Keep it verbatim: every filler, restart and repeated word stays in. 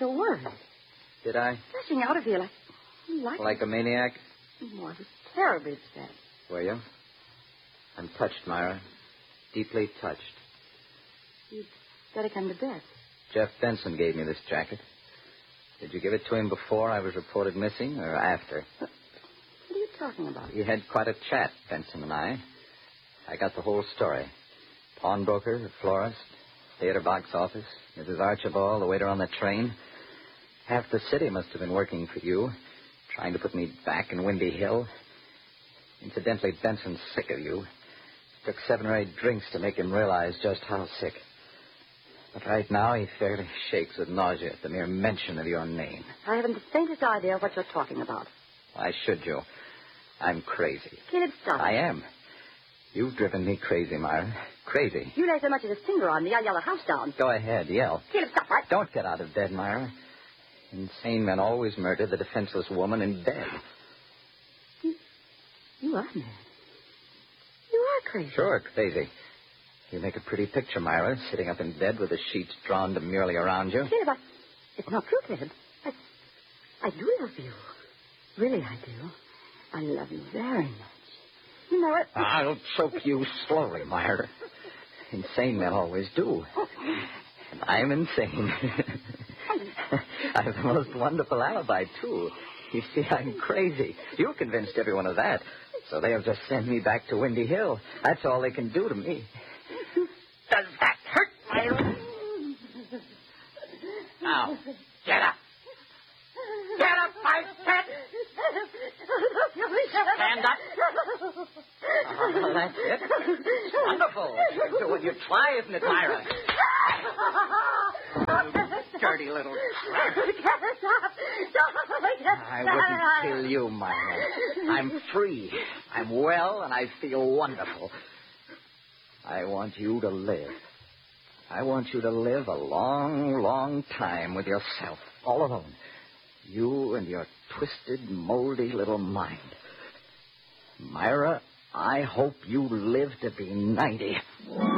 so worried. Did I? Rushing out of here like... Like, like a maniac? Oh, I was terribly upset. Were you? I'm touched, Myra. Deeply touched. You'd better come to bed. Jeff Benson gave me this jacket. Did you give it to him before I was reported missing or after? What, what are you talking about? We had quite a chat, Benson and I. I got the whole story. Pawnbroker, florist, theater box office, Missus Archibald, the waiter on the train. Half the city must have been working for you, trying to put me back in Windy Hill. Incidentally, Benson's sick of you. It took seven or eight drinks to make him realize just how sick. But right now, he fairly shakes with nausea at the mere mention of your name. I haven't the faintest idea what you're talking about. Why should you? I'm crazy. Caleb, stop. I am. You've driven me crazy, Myra. Crazy. You lay so much as a finger on me, I'll yell the house down. Go ahead, yell. Caleb, stop, right? Don't get out of bed, Myra. Insane men always murder the defenseless woman in bed. You, you are mad. You are crazy. Sure, crazy. You make a pretty picture, Myra, sitting up in bed with the sheets drawn demurely around you. Caleb, I... It's not true, Caleb. I... I do love you. Really, I do. I love you very much. You know it. I'll choke you slowly, Myra. Insane men always do. And I'm insane. I have the most wonderful alibi, too. You see, I'm crazy. You convinced everyone of that. So they'll just send me back to Windy Hill. That's all they can do to me. Does that hurt, Myra? Now, get up. Get up, I said. Stand up. Oh, that's it. It's wonderful. So when you try, isn't it, Myra? You dirty little trap. I wouldn't kill you, Myra. I'm free. I'm well, and I feel wonderful. I want you to live. I want you to live a long, long time with yourself, all alone. You and your twisted, moldy little mind. Myra, I hope you live to be ninety.